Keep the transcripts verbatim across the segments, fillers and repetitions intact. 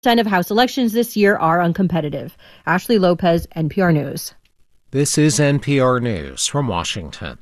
of House elections this year are uncompetitive. Ashley Lopez, N P R News. This is N P R News from Washington.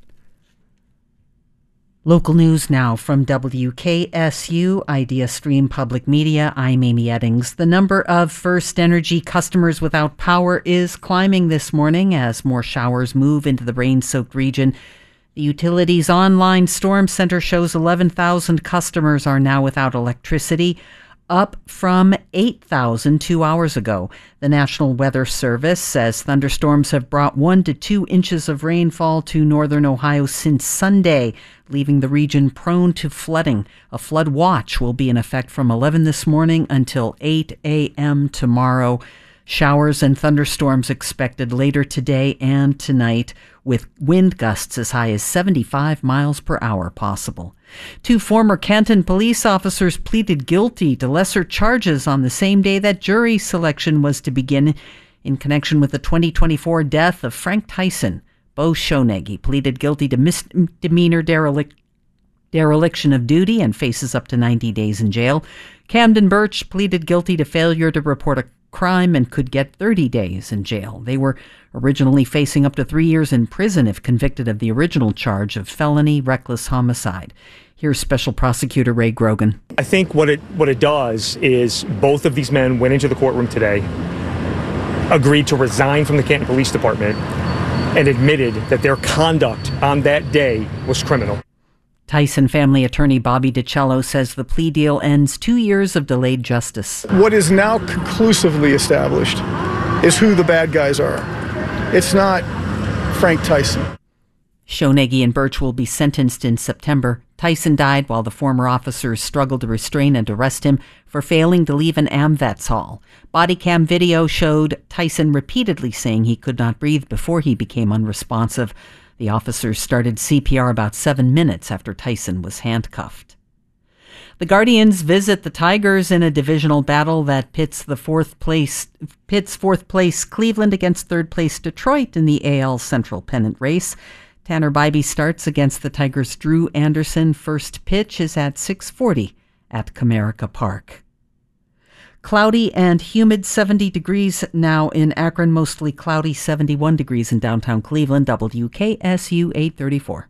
Local news now from W K S U, Idea Stream Public Media. I'm Amy Eddings. The number of First Energy customers without power is climbing this morning as more showers move into the rain-soaked region. The utility's online storm center shows eleven thousand customers are now without electricity, up from eight thousand two hours ago. The National Weather Service says thunderstorms have brought one to two inches of rainfall to northern Ohio since Sunday, leaving the region prone to flooding. A flood watch will be in effect from eleven this morning until eight a.m. tomorrow. Showers and thunderstorms expected later today and tonight, with wind gusts as high as seventy-five miles per hour possible. Two former Canton police officers pleaded guilty to lesser charges on the same day that jury selection was to begin in connection with the twenty twenty-four death of Frank Tyson. Bo Shoneggy pleaded guilty to misdemeanor derelict, dereliction of duty and faces up to ninety days in jail. Camden Birch pleaded guilty to failure to report a crime and could get thirty days in jail. They were originally facing up to three years in prison if convicted of the original charge of felony reckless homicide. Here's Special Prosecutor Ray Grogan. I think what it what it does is both of these men went into the courtroom today, agreed to resign from the Canton Police Department, and admitted that their conduct on that day was criminal. Tyson family attorney Bobby DiCello says the plea deal ends two years of delayed justice. What is now conclusively established is who the bad guys are. It's not Frank Tyson. Shoneggy and Birch will be sentenced in September. Tyson died while the former officers struggled to restrain and arrest him for failing to leave an AmVets hall. Body cam video showed Tyson repeatedly saying he could not breathe before he became unresponsive. The officers started C P R about seven minutes after Tyson was handcuffed. The Guardians visit the Tigers in a divisional battle that pits the fourth place pits fourth place Cleveland against third place Detroit in the A L Central pennant race. Tanner Bybee starts against the Tigers' Drew Anderson. First pitch is at six forty at Comerica Park. Cloudy and humid, seventy degrees now in Akron, mostly cloudy, seventy-one degrees in downtown Cleveland. W K S U eight thirty-four.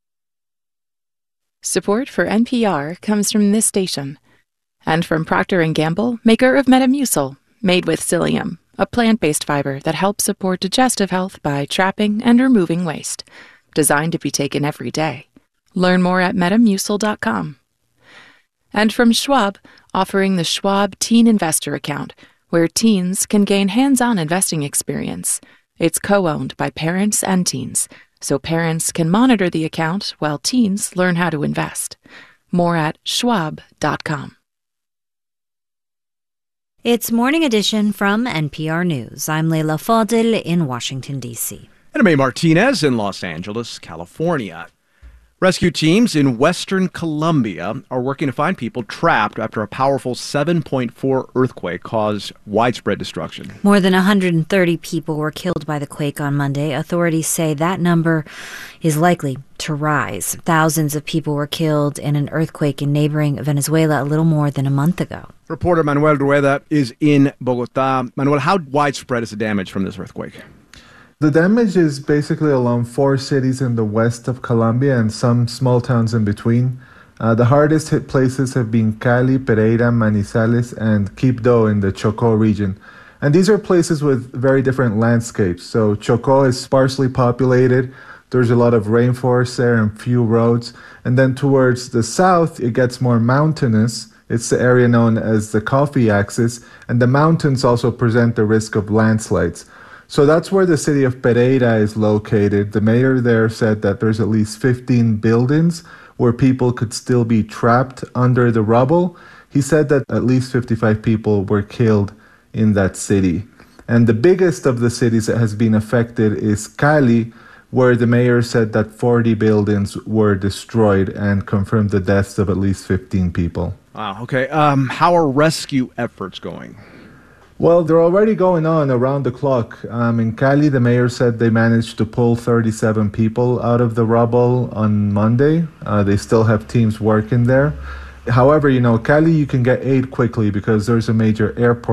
Support for N P R comes from this station and from Procter and Gamble, maker of Metamucil, made with psyllium, a plant-based fiber that helps support digestive health by trapping and removing waste. Designed to be taken every day. Learn more at metamucil dot com. And from Schwab, offering the Schwab Teen Investor Account, where teens can gain hands-on investing experience. It's co-owned by parents and teens, so parents can monitor the account while teens learn how to invest. More at schwab dot com. It's Morning Edition from N P R News. I'm Leila Fadil in Washington, D C And I'm May Martinez in Los Angeles, California. Rescue teams in western Colombia are working to find people trapped after a powerful seven point four earthquake caused widespread destruction. More than one hundred thirty people were killed by the quake on Monday. Authorities say that number is likely to rise. Thousands of people were killed in an earthquake in neighboring Venezuela a little more than a month ago. Reporter Manuel Rueda is in Bogota. Manuel, how widespread is the damage from this earthquake? The damage is basically along four cities in the west of Colombia and some small towns in between. Uh, the hardest hit places have been Cali, Pereira, Manizales, and Quibdó in the Chocó region. And these are places with very different landscapes. So Chocó is sparsely populated. There's a lot of rainforest there and few roads. And then towards the south, it gets more mountainous. It's the area known as the Coffee Axis. And the mountains also present the risk of landslides. So that's where the city of Pereira is located. The mayor there said that there's at least fifteen buildings where people could still be trapped under the rubble. He said that at least fifty-five people were killed in that city. And the biggest of the cities that has been affected is Cali, where the mayor said that forty buildings were destroyed and confirmed the deaths of at least fifteen people. Wow, okay. Um, how are rescue efforts going? Well, they're already going on around the clock. Um, in Cali, the mayor said they managed to pull thirty-seven people out of the rubble on Monday. Uh, they still have teams working there. However, you know, Cali, you can get aid quickly because there's a major airport